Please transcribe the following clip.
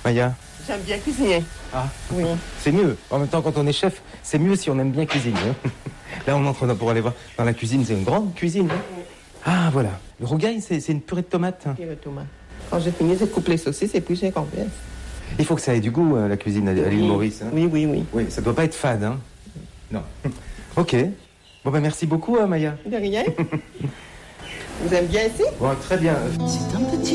Maya? J'aime bien cuisiner. Ah, oui. C'est mieux. En même temps, quand on est chef, c'est mieux si on aime bien cuisiner. Hein. Là, on entre pour aller voir dans la cuisine. C'est une grande cuisine. Hein. Ah, voilà. Le rougail, c'est une purée de tomates. Hein. Purée de tomates. Quand j'ai fini de couper les saucisses, et puis j'ai compris. Il faut que ça ait du goût, la cuisine à l'île Maurice. Hein. Oui, oui, oui. Oui, ça doit pas être fade. Hein. Non. Ok. Bon, ben merci beaucoup, Maya. De rien. Vous aimez bien ici? Bon, très bien. C'est un petit